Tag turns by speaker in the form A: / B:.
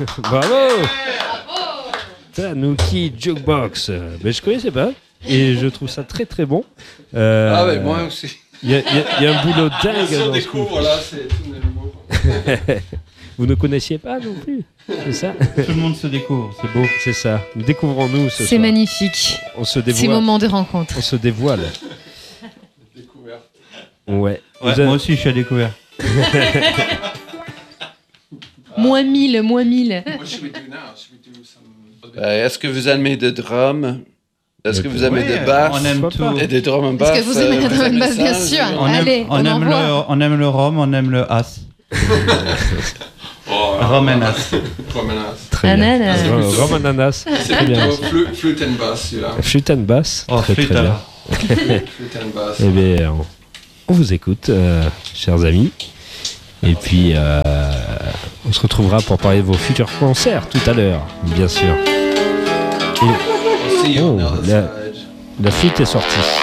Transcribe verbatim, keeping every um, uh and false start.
A: Bravo. Tanuki Jukebox. Mais je connaissais pas et je trouve ça très très bon. Euh,
B: ah ouais, moi aussi.
A: Il y, y, y a un boulot dingue.
B: Si on découvre là, c'est tout nouveau.
A: Vous ne connaissiez pas non plus, c'est ça?
C: Tout le monde se découvre, c'est beau.
A: C'est ça. Découvrons-nous ce soir.
D: C'est magnifique.
A: On se dévoile.
D: Ces moments de rencontre.
A: On se dévoile.
B: Découverte.
A: Ouais.
C: Ouais,
A: avez...
C: Moi aussi, je suis à découvert.
D: moins mille, moins mille.
B: Euh, est-ce que vous aimez des drums? Est-ce que vous aimez
C: oui,
B: des basses?
C: On aime tout.
B: Et des drums and bass?
D: Est-ce que vous aimez les drum and bass? Bien sûr.
C: On
D: Allez,
C: aime, on,
D: on
C: aime
D: envoie.
C: le, on aime le rhum, on aime le as.
B: Oh,
C: Rhum and as.
B: Rhum and as.
A: Très bien.
D: Ananas.
A: Rhum Rhum ananas.
B: C'est
A: Très bien.
B: plutôt flûte, flûte and bass, celui-là.
A: Flûte and bass.
C: Oh,
A: très
C: flûte
A: très bien.
C: alors.
B: Flûte and bass.
A: Eh bien, on, on vous écoute, euh, chers amis. Et puis, euh, on se retrouvera pour parler de vos futurs concerts tout à l'heure, bien sûr. Et,
B: See you
A: oh,
B: on the other
A: la,
B: side.
A: la flûte est sortie.